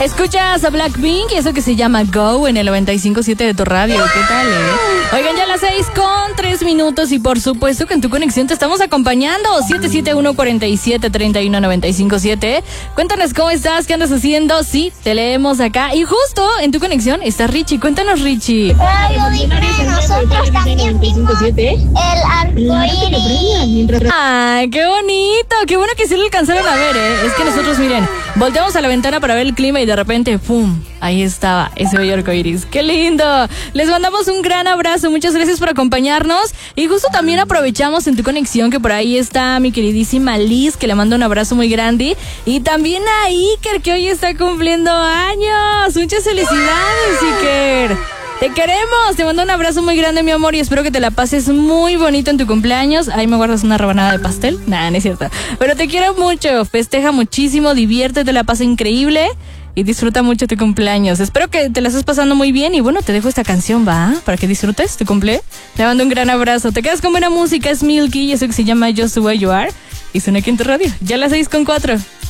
Escuchas a Blackpink y eso que se llama Go en el 95.7 de tu radio. ¿Qué tal, Oigan, ya a las 6:03 y por supuesto que en tu conexión te estamos acompañando. 771-47-31-95.7. Cuéntanos cómo estás, qué andas haciendo. Sí, te leemos acá. Y justo en tu conexión está Richie. Cuéntanos, Richie. Nosotros también vimos el arcoíris. Ay, qué bonito. Qué bueno que sí lo alcanzaron a ver, Es que nosotros, miren, volteamos a la ventana para ver el clima y de repente, ¡pum! Ahí estaba ese bello arcoíris. ¡Qué lindo! Les mandamos un gran abrazo. Muchas gracias por acompañarnos. Y justo también aprovechamos en tu conexión que por ahí está mi queridísima Liz, que le mando un abrazo muy grande. Y también a Iker, que hoy está cumpliendo años. Muchas felicidades, Iker. Te queremos, te mando un abrazo muy grande, mi amor, y espero que te la pases muy bonito en tu cumpleaños. Ahí me guardas una rebanada de pastel. Nah, no es cierto. Pero te quiero mucho, festeja muchísimo, diviértete, la pasa increíble y disfruta mucho tu cumpleaños. Espero que te la estés pasando muy bien y bueno, te dejo esta canción, ¿va? Para que disfrutes tu cumple. Te mando un gran abrazo. Te quedas con buena música, es Milky y eso que se llama Just the Way You Are. Y suena aquí en tu radio, ya a las 6:04.